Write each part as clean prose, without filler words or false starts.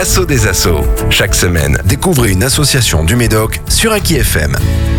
l'assaut des assos. Chaque semaine, découvrez une association du Médoc sur Aki FM.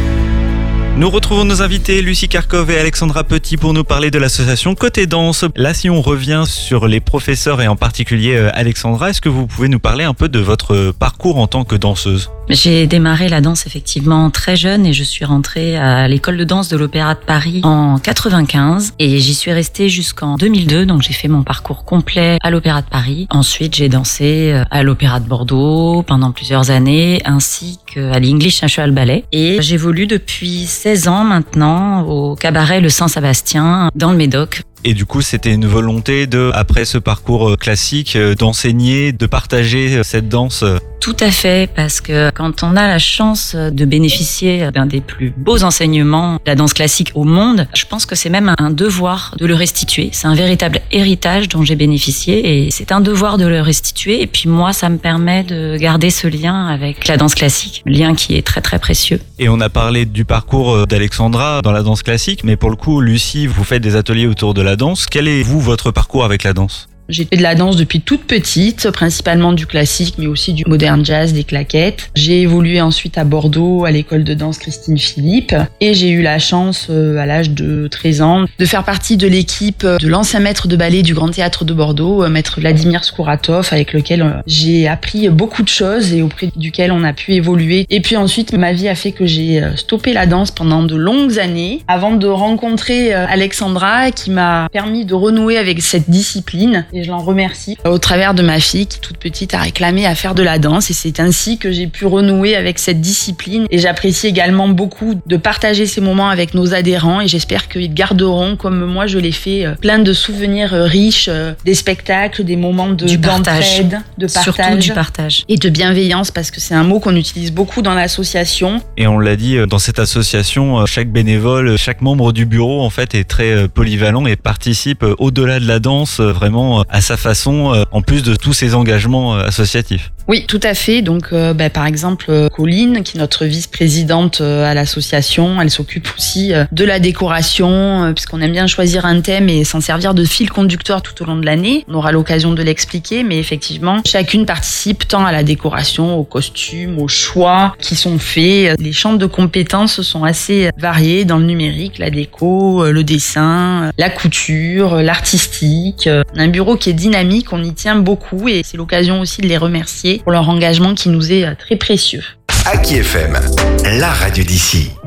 Nous retrouvons nos invités Lucie Karkov et Alexandra Petit pour nous parler de l'association Côté Danse. Là, si on revient sur les professeurs et en particulier Alexandra, est-ce que vous pouvez nous parler un peu de votre parcours en tant que danseuse ? J'ai démarré la danse effectivement très jeune et je suis rentrée à l'école de danse de l'Opéra de Paris en 95 et j'y suis restée jusqu'en 2002, donc j'ai fait mon parcours complet à l'Opéra de Paris. Ensuite, j'ai dansé à l'Opéra de Bordeaux pendant plusieurs années ainsi qu'à l'English National Ballet et j'évolue depuis 16 ans maintenant au cabaret Le Saint-Sébastien dans le Médoc. Et du coup, c'était une volonté de, après ce parcours classique, d'enseigner, de partager cette danse. Tout à fait, parce que quand on a la chance de bénéficier d'un des plus beaux enseignements de la danse classique au monde, je pense que c'est même un devoir de le restituer. C'est un véritable héritage dont j'ai bénéficié et c'est un devoir de le restituer. Et puis moi, ça me permet de garder ce lien avec la danse classique, lien qui est très très précieux. Et on a parlé du parcours d'Alexandra dans la danse classique, mais pour le coup, Lucie, vous faites des ateliers autour de la danse. Quel est, vous, votre parcours avec la danse ? J'ai fait de la danse depuis toute petite, principalement du classique, mais aussi du modern jazz, des claquettes. J'ai évolué ensuite à Bordeaux, à l'école de danse Christine Philippe. Et j'ai eu la chance, à l'âge de 13 ans, de faire partie de l'équipe de l'ancien maître de ballet du Grand Théâtre de Bordeaux, maître Vladimir Skouratov, avec lequel j'ai appris beaucoup de choses et auprès duquel on a pu évoluer. Et puis ensuite, ma vie a fait que j'ai stoppé la danse pendant de longues années, avant de rencontrer Alexandra, qui m'a permis de renouer avec cette discipline. Et je l'en remercie au travers de ma fille qui, toute petite, a réclamé à faire de la danse. Et c'est ainsi que j'ai pu renouer avec cette discipline. Et j'apprécie également beaucoup de partager ces moments avec nos adhérents. Et j'espère qu'ils garderont, comme moi je l'ai fait, plein de souvenirs riches, des spectacles, des moments d'entraide, de partage. Surtout du partage. Et de bienveillance, parce que c'est un mot qu'on utilise beaucoup dans l'association. Et on l'a dit, dans cette association, chaque bénévole, chaque membre du bureau, en fait, est très polyvalent et participe au-delà de la danse, vraiment à sa façon, en plus de tous ses engagements associatifs. Oui, tout à fait. Donc, par exemple, Colline, qui est notre vice-présidente à l'association, elle s'occupe aussi de la décoration, puisqu'on aime bien choisir un thème et s'en servir de fil conducteur tout au long de l'année. On aura l'occasion de l'expliquer, mais effectivement, chacune participe tant à la décoration, aux costumes, aux choix qui sont faits. Les champs de compétences sont assez variés dans le numérique, la déco, le dessin, la couture, l'artistique. Un bureau qui est dynamique, on y tient beaucoup et c'est l'occasion aussi de les remercier pour leur engagement qui nous est très précieux. Aki FM, la radio d'ici.